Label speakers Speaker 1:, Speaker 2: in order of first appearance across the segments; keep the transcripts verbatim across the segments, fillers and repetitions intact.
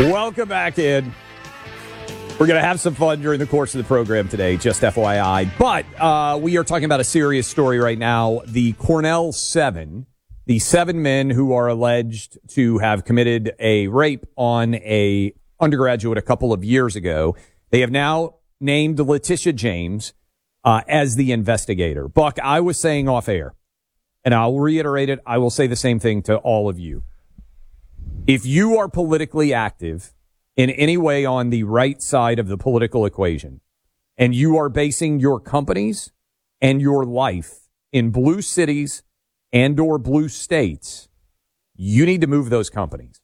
Speaker 1: Welcome back in. We're going to have some fun during the course of the program today, just F Y I. But uh, we are talking about a serious story right now. The Cornell Seven, the seven men who are alleged to have committed a rape on a undergraduate a couple of years ago. They have now named Letitia James uh, as the investigator. Buck, I was saying off air, and I'll reiterate it. I will say the same thing to all of you. If you are politically active in any way on the right side of the political equation, and you are basing your companies and your life in blue cities and or blue states, you need to move those companies.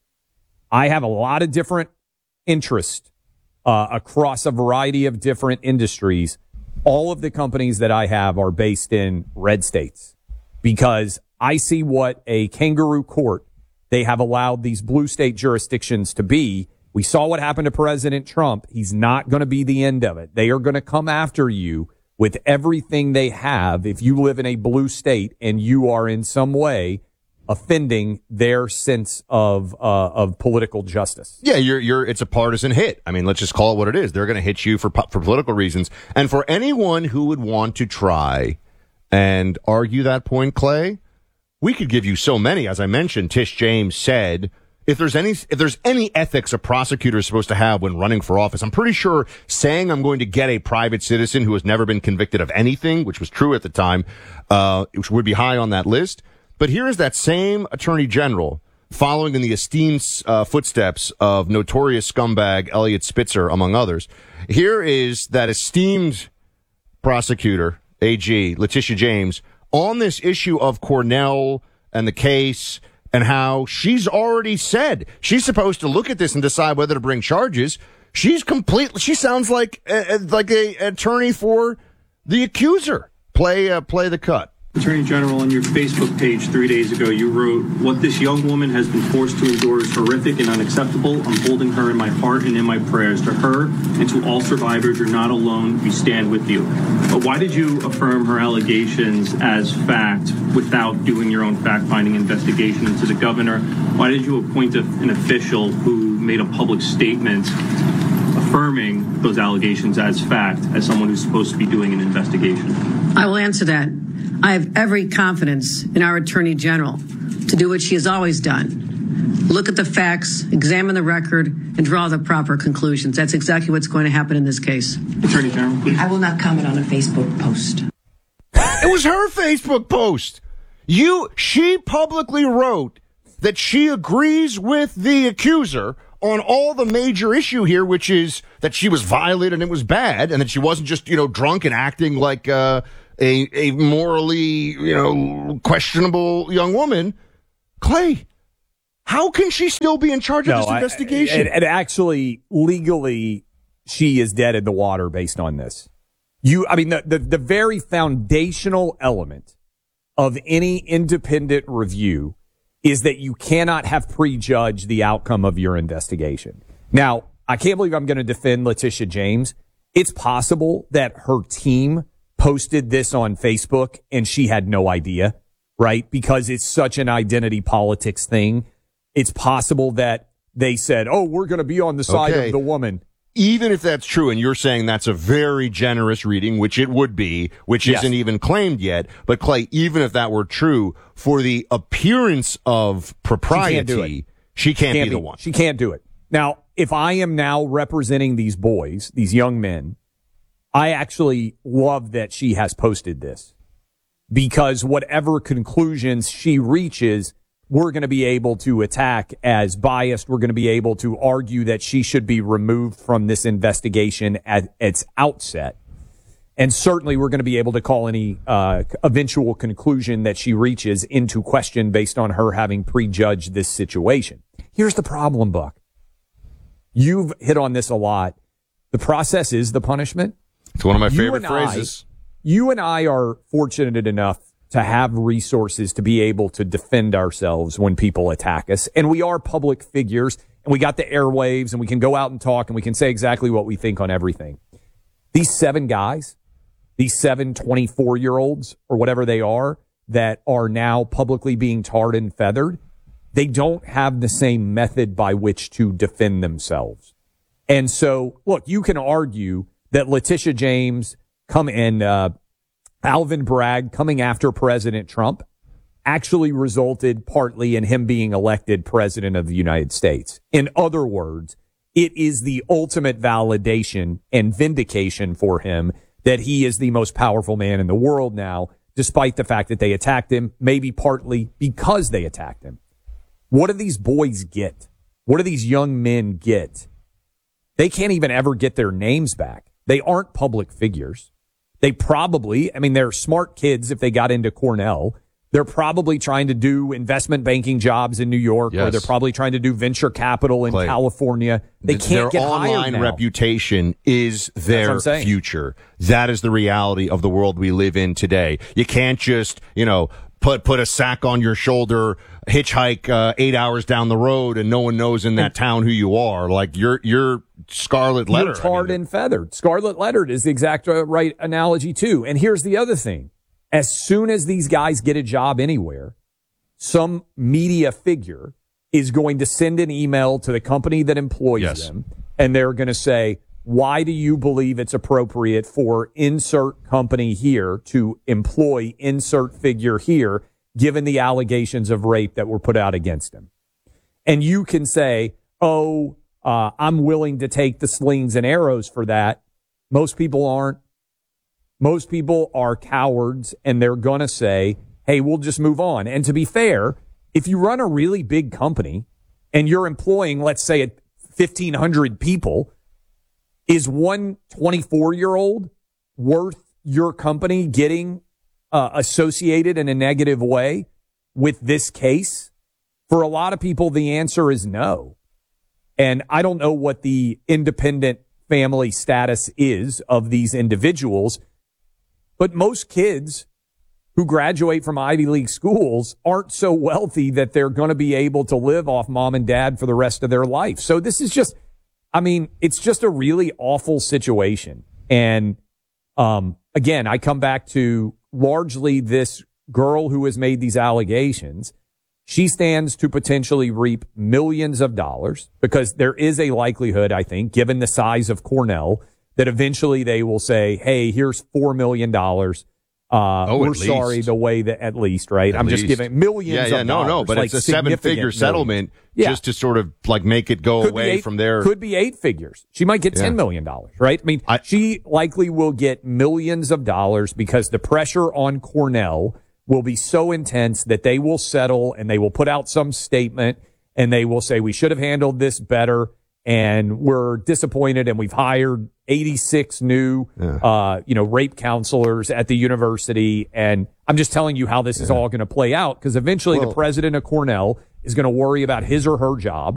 Speaker 1: I have a lot of different interests uh, across a variety of different industries. All of the companies that I have are based in red states because I see what a kangaroo court they have allowed these blue state jurisdictions to be. We saw what happened to President Trump. He's not going to be the end of it. They are going to come after you with everything they have if you live in a blue state and you are in some way offending their sense of uh, of political justice.
Speaker 2: Yeah, you're you're it's a partisan hit. I mean, let's just call it what it is. They're going to hit you for for political reasons. And for anyone who would want to try and argue that point, Clay, we could give you so many. As I mentioned, Tish James said, if there's any if there's any ethics a prosecutor is supposed to have when running for office, I'm pretty sure saying I'm going to get a private citizen who has never been convicted of anything, which was true at the time, uh, which would be high on that list. But here is that same attorney general following in the esteemed uh, footsteps of notorious scumbag Eliot Spitzer, among others. Here is that esteemed prosecutor, A G, Letitia James, on this issue of Cornell and the case and how she's already said she's supposed to look at this and decide whether to bring charges. She's completely, she sounds like a, like a attorney for the accuser. Play, uh, play the cut.
Speaker 3: Attorney General, on your Facebook page three days ago, you wrote, "What this young woman has been forced to endure is horrific and unacceptable. I'm holding her in my heart and in my prayers. To her and to all survivors, you're not alone. We stand with you." But why did you affirm her allegations as fact without doing your own fact-finding investigation into the governor? Why did you appoint a, an official who made a public statement affirming those allegations as fact as someone who's supposed to be doing an investigation?
Speaker 4: I will answer that. I have every confidence in our Attorney General to do what she has always done. Look at the facts, examine the record, and draw the proper conclusions. That's exactly what's going to happen in this case.
Speaker 3: Attorney General, please.
Speaker 5: I will not comment on a Facebook post.
Speaker 2: It was her Facebook post. You, she publicly wrote that she agrees with the accuser on all the major issue here, which is that she was violated and it was bad, and that she wasn't just, you know, drunk and acting like uh, a a morally, you know, questionable young woman. Clay, how can she still be in charge
Speaker 1: no,
Speaker 2: of this
Speaker 1: I,
Speaker 2: investigation?
Speaker 1: And, and actually, legally, she is dead in the water based on this. You, I mean, the, the, the very foundational element of any independent review is that you cannot have prejudged the outcome of your investigation. Now, I can't believe I'm going to defend Letitia James. It's possible that her team posted this on Facebook and she had no idea, right? Because it's such an identity politics thing. It's possible that they said, oh, we're going to be on the side
Speaker 2: okay.
Speaker 1: of the woman.
Speaker 2: Even if that's true, and you're saying that's a very generous reading, which it would be, which
Speaker 1: yes.
Speaker 2: isn't even claimed yet, but Clay, even if that were true, for the appearance of propriety,
Speaker 1: she can't, do it.
Speaker 2: She can't,
Speaker 1: can't
Speaker 2: be,
Speaker 1: be
Speaker 2: the one.
Speaker 1: She can't do it. Now, if I am now representing these boys, these young men, I actually love that she has posted this, because whatever conclusions she reaches, we're going to be able to attack as biased. We're going to be able to argue that she should be removed from this investigation at its outset. And certainly we're going to be able to call any uh, eventual conclusion that she reaches into question based on her having prejudged this situation. Here's the problem, Buck. You've hit on this a lot. The process is the punishment.
Speaker 2: It's one of my
Speaker 1: you
Speaker 2: favorite phrases.
Speaker 1: I, you and I are fortunate enough to have resources to be able to defend ourselves when people attack us. And we are public figures, and we got the airwaves, and we can go out and talk, and we can say exactly what we think on everything. These seven guys, these seven twenty-four-year-olds, or whatever they are, that are now publicly being tarred and feathered, they don't have the same method by which to defend themselves. And so, look, you can argue that Letitia James come and uh, Alvin Bragg coming after President Trump actually resulted partly in him being elected president of the United States. In other words, it is the ultimate validation and vindication for him that he is the most powerful man in the world now, despite the fact that they attacked him, maybe partly because they attacked him. What do these boys get? What do these young men get? They can't even ever get their names back. They aren't public figures. They probably, I mean, they're smart kids if they got into Cornell. They're probably trying to do investment banking jobs in New York,
Speaker 2: yes.
Speaker 1: or they're probably trying to do venture capital in
Speaker 2: Clay,
Speaker 1: California. They can't
Speaker 2: their
Speaker 1: get hired
Speaker 2: online
Speaker 1: now.
Speaker 2: reputation is their future. That is the reality of the world we live in today. You can't just, you know, put put a sack on your shoulder, hitchhike uh, eight hours down the road, and no one knows in that town who you are. Like you're you're scarlet letter.
Speaker 1: You're tarred
Speaker 2: I mean,
Speaker 1: and feathered. Scarlet lettered is the exact uh, right analogy too. And here's the other thing. As soon as these guys get a job anywhere, some media figure is going to send an email to the company that employs
Speaker 2: yes.
Speaker 1: them, and they're going to say, why do you believe it's appropriate for insert company here to employ insert figure here, given the allegations of rape that were put out against him? And you can say, oh, uh, I'm willing to take the slings and arrows for that. Most people aren't. Most people are cowards, and they're going to say, hey, we'll just move on. And to be fair, if you run a really big company and you're employing, let's say, fifteen hundred people, is one twenty-four-year-old worth your company getting uh, associated in a negative way with this case? For a lot of people, the answer is no. And I don't know what the independent family status is of these individuals, but most kids who graduate from Ivy League schools aren't so wealthy that they're going to be able to live off mom and dad for the rest of their life. So this is just, I mean, it's just a really awful situation. And um, again, I come back to largely this girl who has made these allegations. She stands to potentially reap millions of dollars because there is a likelihood, I think, given the size of Cornell, that eventually they will say, hey, here's four million dollars. Uh,
Speaker 2: oh,
Speaker 1: we're sorry,
Speaker 2: least.
Speaker 1: the way that, at least, right?
Speaker 2: At
Speaker 1: I'm
Speaker 2: least.
Speaker 1: just giving millions
Speaker 2: yeah, yeah,
Speaker 1: of
Speaker 2: no,
Speaker 1: dollars.
Speaker 2: no, but
Speaker 1: like
Speaker 2: it's a seven-figure settlement
Speaker 1: yeah.
Speaker 2: just to sort of like make it go
Speaker 1: could
Speaker 2: away
Speaker 1: eight,
Speaker 2: from there.
Speaker 1: Could be eight figures. She might get
Speaker 2: yeah.
Speaker 1: ten million dollars, right? I mean, I, she likely will get millions of dollars because the pressure on Cornell will be so intense that they will settle and they will put out some statement and they will say, we should have handled this better and we're disappointed and we've hired eighty-six new, yeah. uh, you know, rape counselors at the university. And I'm just telling you how this yeah. is all going to play out because eventually well, the president of Cornell is going to worry about his or her job.